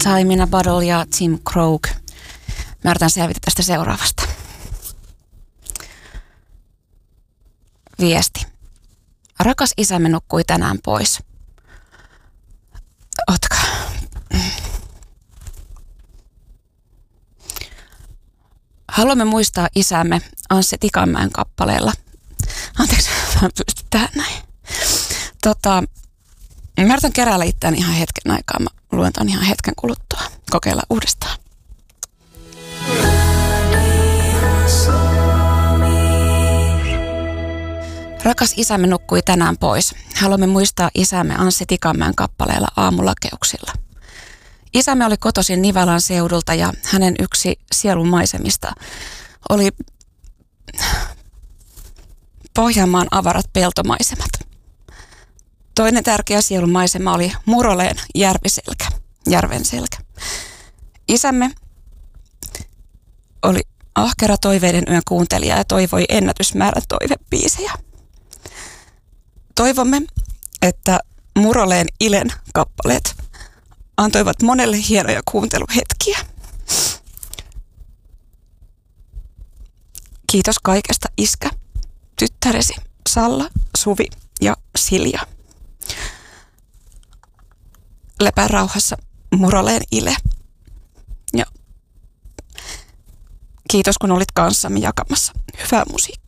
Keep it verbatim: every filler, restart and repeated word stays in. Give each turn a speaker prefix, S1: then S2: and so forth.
S1: Time in a Bottle ja Tim Croak. Mä yritän selvitä tästä seuraavasta. Viesti. Rakas isämme nukkui tänään pois. Otka. Haluamme muistaa isämme Anssi Tikanmäen kappaleella. Anteeksi, mä en pysty tähän näin. Tota, mä yritän keräällä itseäni ihan hetken aikaa. Mä luen ton ihan hetken kuluttua. Kokeilla uudestaan. Rakas isämme nukkui tänään pois. Haluamme muistaa isämme Anssi Tikanmäen kappaleella Aamulakeuksilla. Isämme oli kotoisin Nivalan seudulta ja hänen yksi sielun maisemista oli Pohjanmaan avarat peltomaisemat. Toinen tärkeä sielun maisema oli Muroleen järviselkä, järvenselkä. Isämme oli ahkera toiveiden yön kuuntelija ja toivoi ennätysmäärän toivebiisejä. Toivomme, että Muroleen Ilen kappaleet antoivat monelle hienoja kuunteluhetkiä. Kiitos kaikesta, iskä, tyttäresi Salla, Suvi ja Silja. Lepää rauhassa, Muroleen Ile. Ja kiitos, kun olit kanssamme jakamassa hyvää musiikkia.